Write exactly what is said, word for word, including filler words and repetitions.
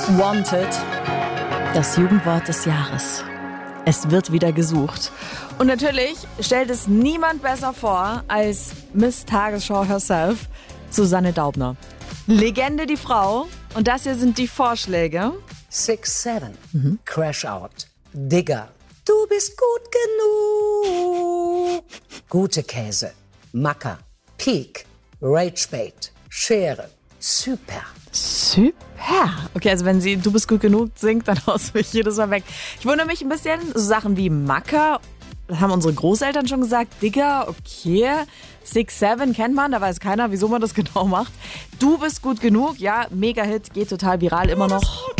Wanted, das Jugendwort des Jahres. Es wird wieder gesucht. Und natürlich stellt es niemand besser vor als Miss Tagesschau herself, Susanne Daubner. Legende die Frau. Und das hier sind die Vorschläge. six seven, mhm. Crash Out, Digger, du bist gut genug. Gute Käse, Macker, Peak, Ragebait, Schere, Super. Super. Okay, also wenn sie Du bist gut genug singt, dann haust du mich jedes Mal weg. Ich wundere mich ein bisschen, so Sachen wie Macker, das haben unsere Großeltern schon gesagt. Digger, okay. six seven kennt man, da weiß keiner, wieso man das genau macht. Du bist gut genug, ja, Mega-Hit, geht total viral immer noch.